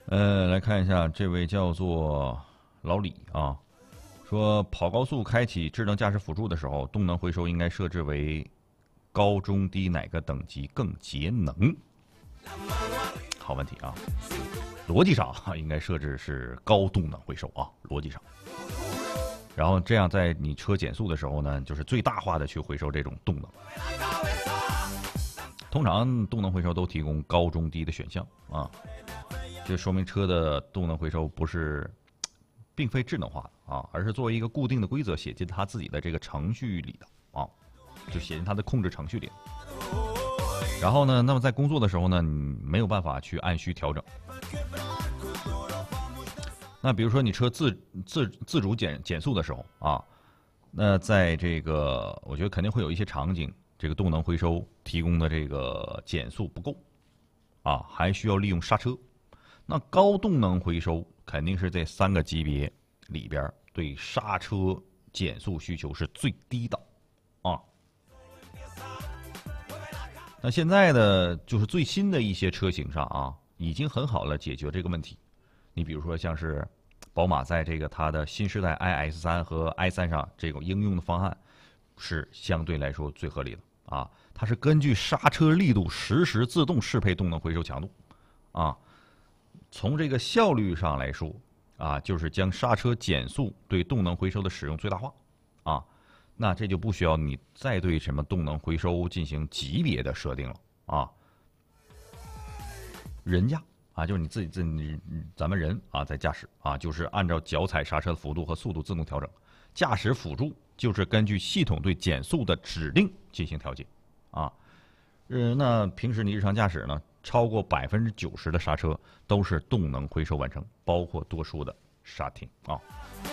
来看一下，这位叫做老李啊，说跑高速开启智能驾驶辅助的时候，动能回收应该设置为高、中、低哪个等级更节能？好问题啊，逻辑上应该设置是高动能回收啊，逻辑上。然后这样在你车减速的时候呢，就是最大化的去回收这种动能。通常动能回收都提供高、中、低的选项啊。这说明车的动能回收并非智能化的啊，而是作为一个固定的规则写进它自己的这个程序里的啊，就写进它的控制程序里。然后呢，那么在工作的时候呢，你没有办法去按需调整。那比如说你车自主减速的时候啊，那在这个我觉得肯定会有一些场景，这个动能回收提供的这个减速不够啊，还需要利用刹车。那高动能回收肯定是这3个级别里边对刹车减速需求是最低的啊。那现在的就是最新的一些车型上啊，已经很好了解决这个问题。你比如说像是宝马在这个它的新时代 iX3 和 i3上这种应用的方案，是相对来说最合理的啊。它是根据刹车力度实时自动适配动能回收强度啊。从这个效率上来说啊，就是将刹车减速对动能回收的使用最大化啊。那这就不需要你再对什么动能回收进行级别的设定了啊。人家啊，就是你自己咱们人啊在驾驶啊，就是按照脚踩刹车的幅度和速度自动调整。驾驶辅助就是根据系统对减速的指令进行调节啊。那平时你日常驾驶呢，超过90%的刹车都是动能回收完成，包括多数的刹停啊。